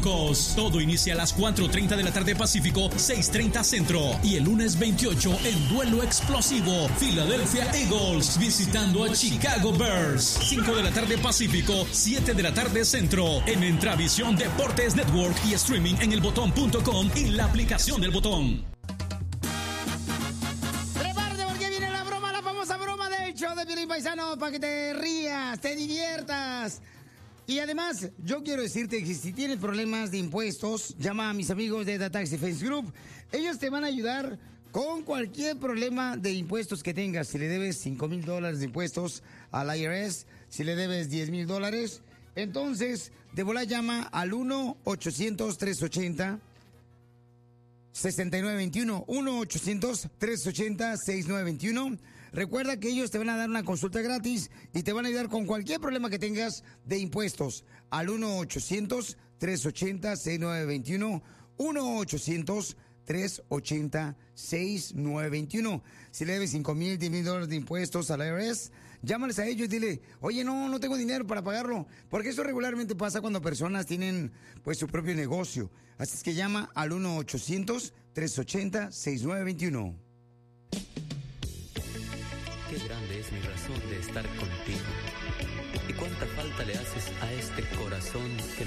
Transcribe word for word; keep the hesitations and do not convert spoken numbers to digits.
Broncos. Todo inicia a las cuatro treinta de la tarde Pacífico, seis treinta Centro. Y el lunes veintiocho, el duelo explosivo. Philadelphia Eagles visitando a Chicago Bears. cinco de la tarde Pacífico, siete de la tarde Centro. En Entravisión Deportes Network y streaming en el botón punto com y la aplicación del Botón. Prepárate porque viene la broma, la famosa broma del show de Piolín, Paisano, para que te rías, te diviertas. Y además, yo quiero decirte que si tienes problemas de impuestos, llama a mis amigos de The Tax Defense Group. Ellos te van a ayudar con cualquier problema de impuestos que tengas. Si le debes cinco mil dólares de impuestos al I R S, si le debes diez mil dólares, entonces de volada llama al uno ochocientos, trescientos ochenta, sesenta y nueve veintiuno. uno ochocientos, trescientos ochenta, sesenta y nueve veintiuno. Recuerda que ellos te van a dar una consulta gratis y te van a ayudar con cualquier problema que tengas de impuestos. Al uno ochocientos, trescientos ochenta, sesenta y nueve veintiuno. uno ochocientos, trescientos ochenta, sesenta y nueve veintiuno. Si le debes cinco mil, diez mil dólares de impuestos al I R S, llámales a ellos y dile, oye, no, no tengo dinero para pagarlo. Porque eso regularmente pasa cuando personas tienen, pues, su propio negocio. Así es que llama al uno ochocientos, trescientos ochenta, sesenta y nueve veintiuno. Qué grande es mi razón de estar contigo. Y cuánta falta le haces a este corazón que